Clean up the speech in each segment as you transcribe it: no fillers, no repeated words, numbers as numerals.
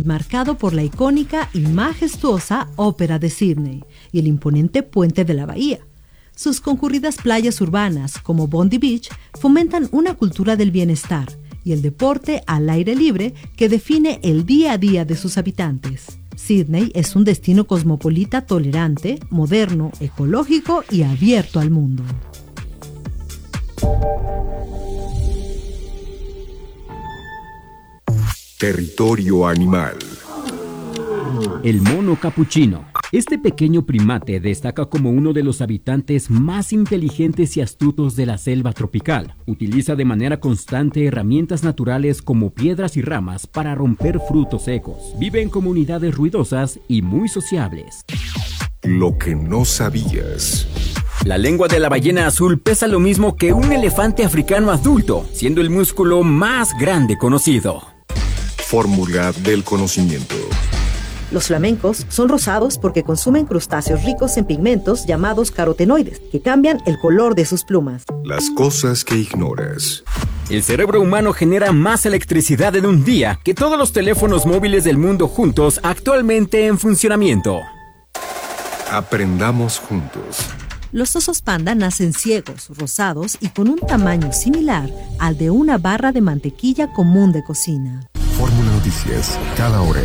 marcado por la icónica y majestuosa Ópera de Sídney y el imponente Puente de la Bahía. Sus concurridas playas urbanas, como Bondi Beach, fomentan una cultura del bienestar y el deporte al aire libre que define el día a día de sus habitantes. Sídney es un destino cosmopolita tolerante, moderno, ecológico y abierto al mundo. Territorio animal. El mono capuchino. Este pequeño primate destaca como uno de los habitantes más inteligentes y astutos de la selva tropical. Utiliza de manera constante herramientas naturales como piedras y ramas para romper frutos secos. Vive en comunidades ruidosas y muy sociables. Lo que no sabías. La lengua de la ballena azul pesa lo mismo que un elefante africano adulto, siendo el músculo más grande conocido. Fórmula del conocimiento. Los flamencos son rosados porque consumen crustáceos ricos en pigmentos llamados carotenoides, que cambian el color de sus plumas. Las cosas que ignoras. El cerebro humano genera más electricidad en un día que todos los teléfonos móviles del mundo juntos actualmente en funcionamiento. Aprendamos juntos. Los osos panda nacen ciegos, rosados y con un tamaño similar al de una barra de mantequilla común de cocina. Fórmula Noticias, cada hora.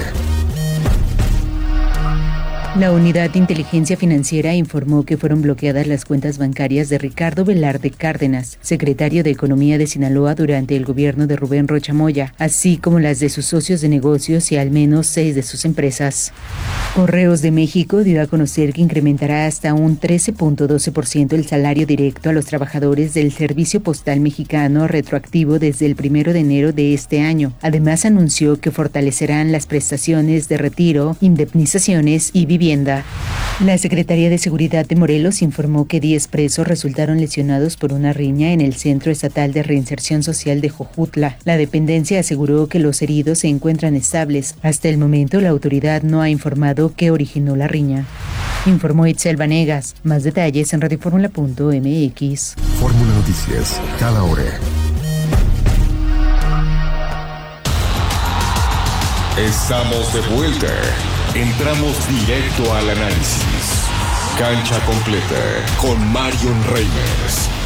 La Unidad de Inteligencia Financiera informó que fueron bloqueadas las cuentas bancarias de Ricardo Velarde Cárdenas, secretario de Economía de Sinaloa durante el gobierno de Rubén Rocha Moya, así como las de sus socios de negocios y al menos 6 de sus empresas. Correos de México dio a conocer que incrementará hasta un 13.12% el salario directo a los trabajadores del Servicio Postal Mexicano retroactivo desde el 1 de enero de este año. Además, anunció que fortalecerán las prestaciones de retiro, indemnizaciones y vivienda. La Secretaría de Seguridad de Morelos informó que 10 presos resultaron lesionados por una riña en el Centro Estatal de Reinserción Social de Jojutla. La dependencia aseguró que los heridos se encuentran estables. Hasta el momento, la autoridad no ha informado qué originó la riña. Informó Itzel Vanegas. Más detalles en radioformula.mx. Fórmula Noticias, cada hora. Estamos de vuelta. Entramos directo al análisis. Cancha completa con Marion Reimers.